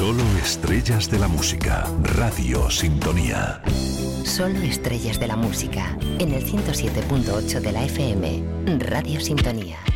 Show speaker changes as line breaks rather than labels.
Solo estrellas de la música. Radio Sintonía.
Solo estrellas de la música. En el 107.8 de la FM. Radio Sintonía.